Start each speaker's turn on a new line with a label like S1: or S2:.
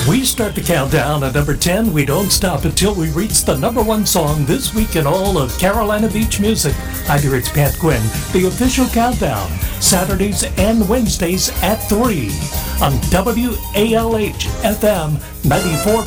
S1: We start the countdown at number 10. We don't stop until we reach the number one song this week in all of Carolina Beach music. Hi there, it's Pat Quinn. The official countdown, Saturdays and Wednesdays at 3 on WALH FM 94.1.